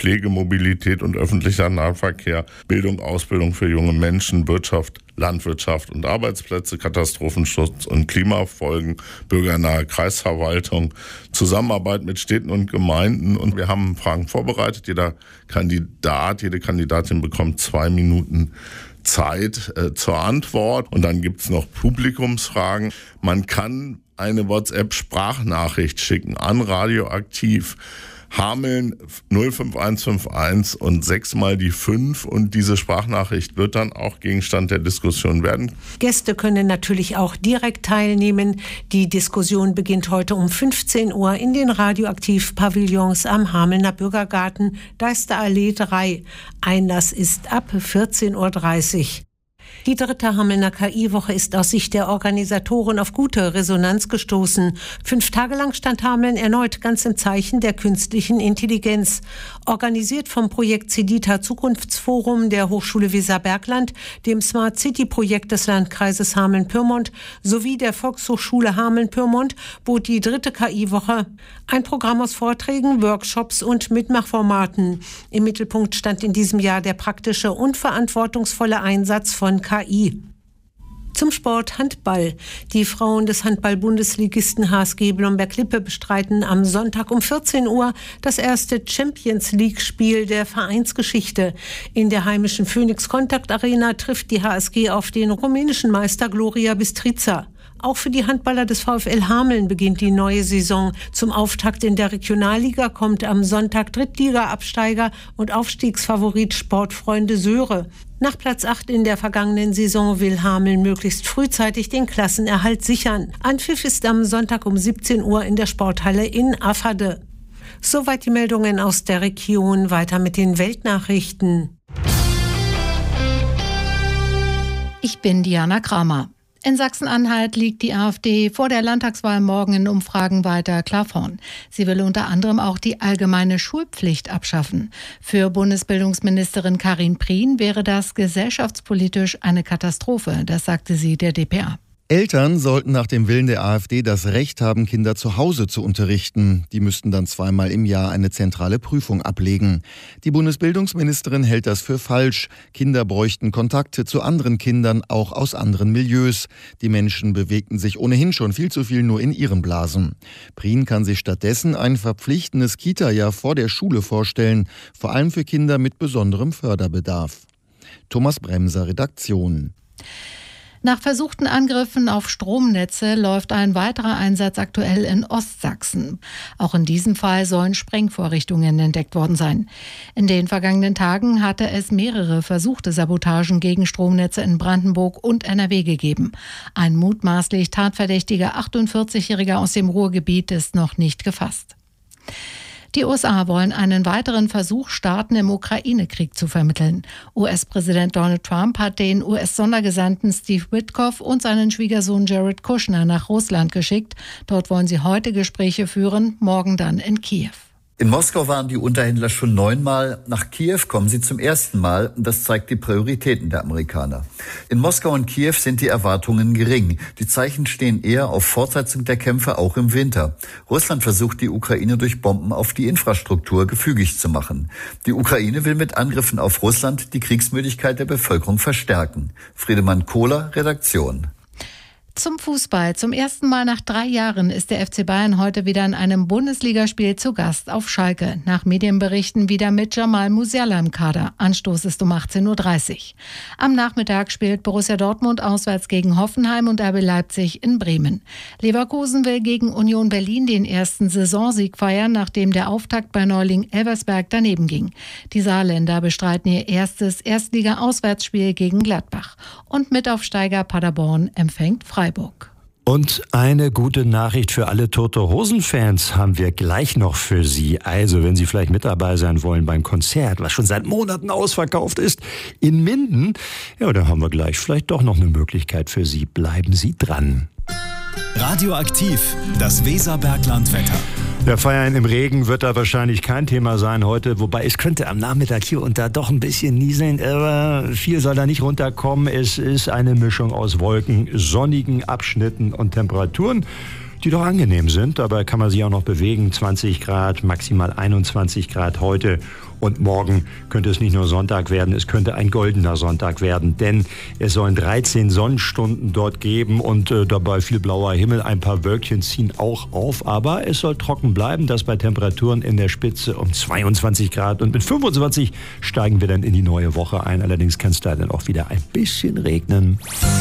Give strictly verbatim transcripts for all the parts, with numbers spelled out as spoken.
Pflege, Mobilität und öffentlicher Nahverkehr, Bildung, Ausbildung für junge Menschen, Wirtschaft, Landwirtschaft und Arbeitsplätze, Katastrophenschutz und Klimafolgen, bürgernahe Kreisverwaltung, Zusammenarbeit mit Städten und Gemeinden. Und wir haben Fragen vorbereitet. Jeder Kandidat, jede Kandidatin bekommt zwei Minuten Zeit äh, zur Antwort. Und dann gibt's noch Publikumsfragen. Man kann eine WhatsApp-Sprachnachricht schicken an Radioaktiv Hameln null fünf eins fünf eins und sechs mal die fünf, und diese Sprachnachricht wird dann auch Gegenstand der Diskussion werden. Gäste können natürlich auch direkt teilnehmen. Die Diskussion beginnt heute um fünfzehn Uhr in den Radioaktiv-Pavillons am Hamelner Bürgergarten, Deisterallee drei. Einlass ist ab vierzehn Uhr dreißig. Die dritte Hamelner K I-Woche ist aus Sicht der Organisatoren auf gute Resonanz gestoßen. Fünf Tage lang stand Hameln erneut ganz im Zeichen der künstlichen Intelligenz. Organisiert vom Projekt CEDITA Zukunftsforum der Hochschule Weserbergland, dem Smart City-Projekt des Landkreises Hameln-Pyrmont sowie der Volkshochschule Hameln-Pyrmont bot die dritte K I-Woche ein Programm aus Vorträgen, Workshops und Mitmachformaten. Im Mittelpunkt stand in diesem Jahr der praktische und verantwortungsvolle Einsatz von K I. Zum Sport Handball. Die Frauen des Handball-Bundesligisten H S G Blomberg-Lippe bestreiten am Sonntag um vierzehn Uhr das erste Champions-League-Spiel der Vereinsgeschichte. In der heimischen Phoenix Contact Arena trifft die H S G auf den rumänischen Meister Gloria Bistrița. Auch für die Handballer des VfL Hameln beginnt die neue Saison. Zum Auftakt in der Regionalliga kommt am Sonntag Drittliga-Absteiger und Aufstiegsfavorit Sportfreunde Söhre. Nach Platz acht in der vergangenen Saison will Hameln möglichst frühzeitig den Klassenerhalt sichern. Anpfiff ist am Sonntag um siebzehn Uhr in der Sporthalle in Afferde. Soweit die Meldungen aus der Region. Weiter mit den Weltnachrichten. Ich bin Diana Kramer. In Sachsen-Anhalt liegt die AfD vor der Landtagswahl morgen in Umfragen weiter klar vorn. Sie will unter anderem auch die allgemeine Schulpflicht abschaffen. Für Bundesbildungsministerin Karin Prien wäre das gesellschaftspolitisch eine Katastrophe, das sagte sie der D P A. Eltern sollten nach dem Willen der AfD das Recht haben, Kinder zu Hause zu unterrichten. Die müssten dann zweimal im Jahr eine zentrale Prüfung ablegen. Die Bundesbildungsministerin hält das für falsch. Kinder bräuchten Kontakte zu anderen Kindern, auch aus anderen Milieus. Die Menschen bewegten sich ohnehin schon viel zu viel nur in ihren Blasen. Prien kann sich stattdessen ein verpflichtendes Kita-Jahr vor der Schule vorstellen, vor allem für Kinder mit besonderem Förderbedarf. Thomas Bremser, Redaktion. Nach versuchten Angriffen auf Stromnetze läuft ein weiterer Einsatz aktuell in Ostsachsen. Auch in diesem Fall sollen Sprengvorrichtungen entdeckt worden sein. In den vergangenen Tagen hatte es mehrere versuchte Sabotagen gegen Stromnetze in Brandenburg und N R W gegeben. Ein mutmaßlich tatverdächtiger achtundvierzigjähriger aus dem Ruhrgebiet ist noch nicht gefasst. Die U S A wollen einen weiteren Versuch starten, im Ukraine-Krieg zu vermitteln. U S-Präsident Donald Trump hat den U S-Sondergesandten Steve Witkoff und seinen Schwiegersohn Jared Kushner nach Russland geschickt. Dort wollen sie heute Gespräche führen, morgen dann in Kiew. In Moskau waren die Unterhändler schon neunmal, nach Kiew kommen sie zum ersten Mal. Das zeigt die Prioritäten der Amerikaner. In Moskau und Kiew sind die Erwartungen gering. Die Zeichen stehen eher auf Fortsetzung der Kämpfe, auch im Winter. Russland versucht, die Ukraine durch Bomben auf die Infrastruktur gefügig zu machen. Die Ukraine will mit Angriffen auf Russland die Kriegsmüdigkeit der Bevölkerung verstärken. Friedemann Kohler, Redaktion. Zum Fußball. Zum ersten Mal nach drei Jahren ist der F C Bayern heute wieder in einem Bundesligaspiel zu Gast auf Schalke. Nach Medienberichten wieder mit Jamal Musiala im Kader. Anstoß ist um achtzehn Uhr dreißig. Am Nachmittag spielt Borussia Dortmund auswärts gegen Hoffenheim und R B Leipzig in Bremen. Leverkusen will gegen Union Berlin den ersten Saisonsieg feiern, nachdem der Auftakt bei Neuling Elversberg daneben ging. Die Saarländer bestreiten ihr erstes Erstliga-Auswärtsspiel gegen Gladbach. Und Mitaufsteiger Paderborn empfängt Freiburg. Und eine gute Nachricht für alle Tote-Hosen-Fans haben wir gleich noch für Sie. Also, wenn Sie vielleicht mit dabei sein wollen beim Konzert, was schon seit Monaten ausverkauft ist, in Minden, ja, da haben wir gleich vielleicht doch noch eine Möglichkeit für Sie. Bleiben Sie dran. Radioaktiv, das Weserberglandwetter. Der Feiern im Regen wird da wahrscheinlich kein Thema sein heute, wobei es könnte am Nachmittag hier und da doch ein bisschen nieseln, aber viel soll da nicht runterkommen. Es ist eine Mischung aus Wolken, sonnigen Abschnitten und Temperaturen, die doch angenehm sind. Dabei kann man sich auch noch bewegen, zwanzig Grad, maximal einundzwanzig Grad heute Und morgen könnte es nicht nur Sonntag werden, es könnte ein goldener Sonntag werden, denn es sollen dreizehn Sonnenstunden dort geben und äh, dabei viel blauer Himmel, ein paar Wölkchen ziehen auch auf, aber es soll trocken bleiben, das bei Temperaturen in der Spitze um zweiundzwanzig Grad und mit fünfundzwanzig steigen wir dann in die neue Woche ein, allerdings kann es da dann auch wieder ein bisschen regnen.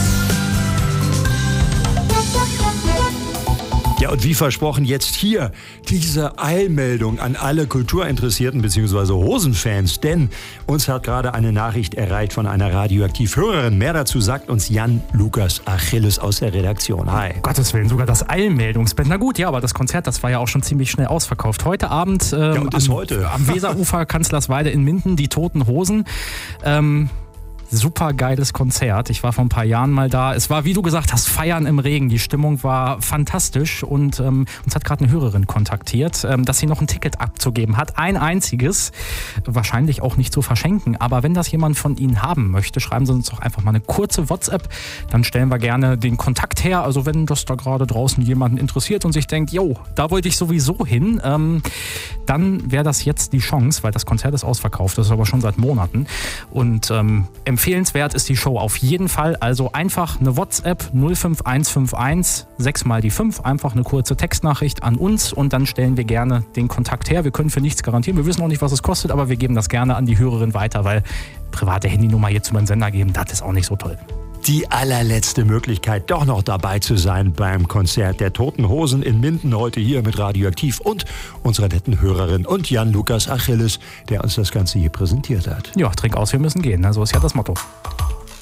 Ja, und wie versprochen jetzt hier diese Eilmeldung an alle Kulturinteressierten bzw. Hosenfans, denn uns hat gerade eine Nachricht erreicht von einer Radioaktiv-Hörerin. Mehr dazu sagt uns Jan-Lukas Achilles aus der Redaktion. Hi. Um Gottes Willen, sogar das Eilmeldungsband. Na gut, ja, aber das Konzert, das war ja auch schon ziemlich schnell ausverkauft. Heute Abend ähm, ja, und bis am, heute. am Weserufer Kanzlersweide in Minden, die Toten Hosen. Ähm, Super geiles Konzert. Ich war vor ein paar Jahren mal da. Es war, wie du gesagt hast, Feiern im Regen. Die Stimmung war fantastisch und ähm, uns hat gerade eine Hörerin kontaktiert, ähm, dass sie noch ein Ticket abzugeben hat. Ein einziges. Wahrscheinlich auch nicht zu verschenken. Aber wenn das jemand von Ihnen haben möchte, schreiben Sie uns doch einfach mal eine kurze WhatsApp. Dann stellen wir gerne den Kontakt her. Also wenn das da gerade draußen jemanden interessiert und sich denkt, jo, da wollte ich sowieso hin, ähm, dann wäre das jetzt die Chance, weil das Konzert ist ausverkauft. Das ist aber schon seit Monaten. Und ähm, empfehlenswert ist die Show auf jeden Fall. Also einfach eine WhatsApp null fünf eins fünf eins, sechs mal die fünf, einfach eine kurze Textnachricht an uns und dann stellen wir gerne den Kontakt her. Wir können für nichts garantieren, wir wissen auch nicht, was es kostet, aber wir geben das gerne an die Hörerin weiter, weil private Handynummer jetzt über den Sender geben, das ist auch nicht so toll. Die allerletzte Möglichkeit, doch noch dabei zu sein beim Konzert der Toten Hosen in Minden, heute hier mit Radioaktiv und unserer netten Hörerin und Jan-Lukas Achilles, der uns das Ganze hier präsentiert hat. Ja, trink aus, wir müssen gehen, ne? So ist ja das Motto.